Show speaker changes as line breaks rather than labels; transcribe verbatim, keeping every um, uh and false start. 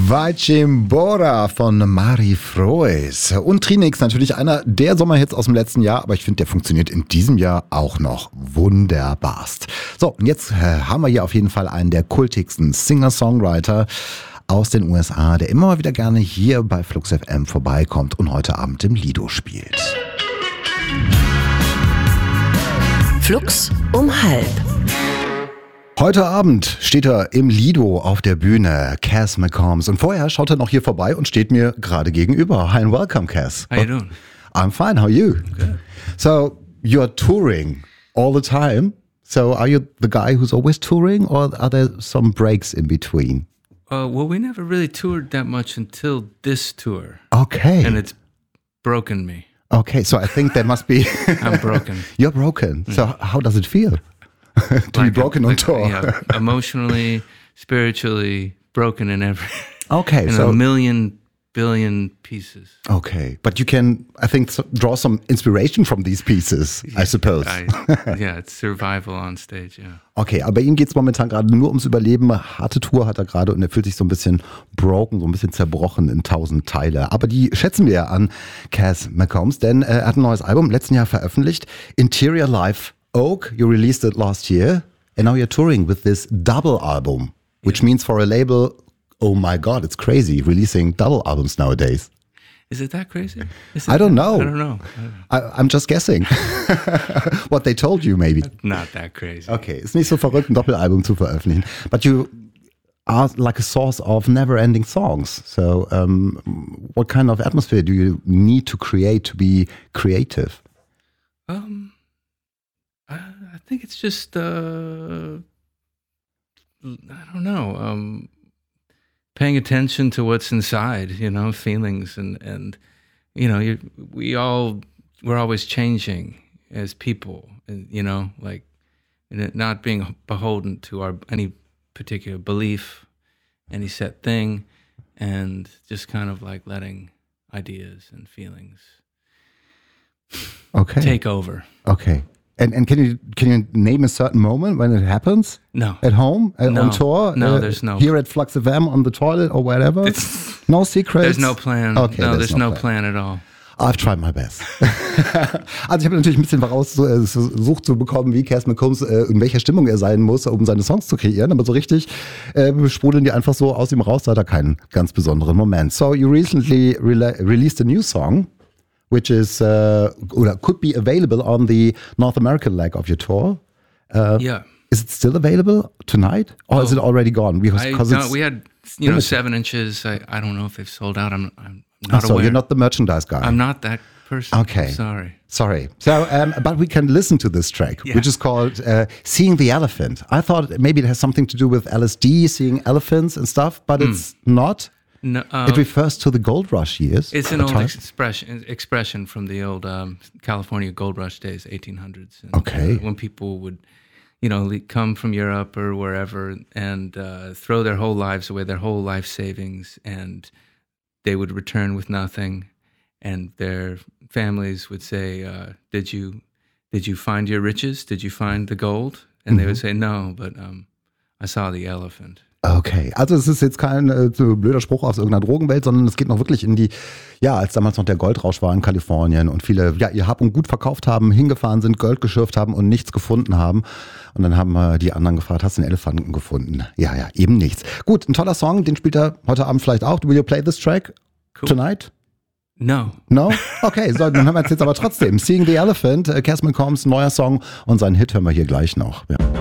Vacimbora von Mari Froes. Und Trinix, natürlich einer der Sommerhits aus dem letzten Jahr, aber ich finde, der funktioniert in diesem Jahr auch noch wunderbarst. So, und jetzt äh, haben wir hier auf jeden Fall einen der kultigsten Singer-Songwriter aus den U S A, der immer mal wieder gerne hier bei Flux F M vorbeikommt und heute Abend im Lido spielt.
Flux um halb.
Heute Abend steht er im Lido auf der Bühne, Cass McCombs. Und vorher schaut er noch hier vorbei und steht mir gerade gegenüber. Hi and welcome, Cass.
How you doing?
I'm fine, how are you?
Good.
So, you're touring all the time. So, are you the guy who's always touring or are there some breaks in between?
Uh, well, we never really toured that much until this tour.
Okay.
And it's broken me.
Okay, so I think there must be...
I'm broken.
You're broken. So,
Yeah.
how does it feel? to be broken on
like,
tour.
Yeah, emotionally, spiritually broken in every
Okay,
in
so
a million billion pieces.
okay, but you can, I think, so, draw some inspiration from these pieces, I suppose.
I, yeah, it's survival on stage. Yeah.
Okay, aber bei ihm geht es momentan gerade nur ums Überleben. Harte Tour hat er gerade und er fühlt sich so ein bisschen broken, so ein bisschen zerbrochen in tausend Teile. Aber die schätzen wir ja an Cass McCombs, denn äh, er hat ein neues Album im letzten Jahr veröffentlicht, Interior Life Oak. You released it last year and now you're touring with this double album, which means for a label, oh my God, it's crazy releasing double albums nowadays.
Is it that crazy? Is
I
it
don't
that-
know.
I don't know.
I, I'm just guessing. What they told you maybe.
Not that crazy.
Okay, ist nicht so verrückt, ein Doppelalbum zu veröffentlichen. But you are like a source of never-ending songs. So um, what kind of atmosphere do you need to create to be creative?
Um, I, I think it's just uh, I don't know. Um, paying attention to what's inside, you know, feelings and and you know, you, we all we're always changing as people, and you know, like and it not being beholden to our any particular belief, any set thing, and just kind of like letting ideas and feelings
Okay.
take over.
Okay. And and can you can you name a certain moment when it happens?
No.
At home? Uh,
No.
On tour?
No, there's no-
Here at Flux F M on the toilet or wherever?
It's-
No secrets?
There's no plan.
Okay,
no,
there's
there's
no
no plan at all.
I've tried my best. Also ich habe natürlich ein bisschen versucht zu bekommen, wie Cass McCombs, äh, in welcher Stimmung er sein muss, um seine Songs zu kreieren. Aber so richtig äh, sprudeln die einfach so aus ihm raus, da hat er keinen ganz besonderen Moment. So you recently rela- released a new song, which is, uh, or could be available on the North American leg of your tour. Uh,
Yeah.
Is it still available tonight? Or is
Oh.
it already gone? Because,
I,
'cause
no,
it's,
we had, you know,
limited.
seven inches. I, I don't know if they've sold out. I'm, I'm
oh,
not
so
aware.
you're not the merchandise guy.
I'm not that person.
Okay.
I'm sorry.
Sorry. So, um, but we can listen to this track,
Yeah.
which is called uh, Seeing the Elephant. I thought maybe it has something to do with L S D, seeing elephants and stuff, but it's not.
No, um,
It refers to the gold rush years.
it's an
a
old
time.
expression expression from the old um, California gold rush days, eighteen hundreds. And,
Okay.
uh, when people would, you know, le- come from Europe or wherever and uh, throw their whole lives away, their whole life savings, and they would return with nothing, and their families would say, uh, "Did you, did you find your riches? Did you find the gold?" And they would say, "No, but um, I saw the elephant."
Okay, also es ist jetzt kein äh, so blöder Spruch aus irgendeiner Drogenwelt, sondern es geht noch wirklich in die, ja, als damals noch der Goldrausch war in Kalifornien und viele, ja, ihr Hab und Gut verkauft haben, hingefahren sind, Gold geschürft haben und nichts gefunden haben. Und dann haben äh, die anderen gefragt, hast du einen Elefanten gefunden? Ja, ja, eben nichts. Gut, ein toller Song, den spielt er heute Abend vielleicht auch. Will you play this track
Cool.
tonight?
No.
No? Okay, so, dann haben wir es jetzt aber trotzdem. Seeing the Elephant, äh, Cass McCombs neuer Song und seinen Hit hören wir hier gleich noch. Ja.